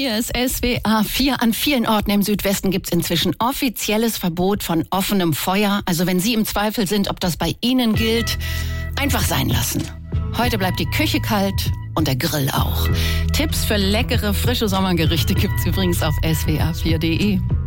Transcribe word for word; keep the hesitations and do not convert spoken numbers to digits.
hier ist S W R vier. An vielen Orten im Südwesten gibt es inzwischen offizielles Verbot von offenem Feuer. Also wenn Sie im Zweifel sind, ob das bei Ihnen gilt, einfach sein lassen. Heute bleibt die Küche kalt und der Grill auch. Tipps für leckere, frische Sommergerichte gibt's übrigens auf S W R vier punkt de.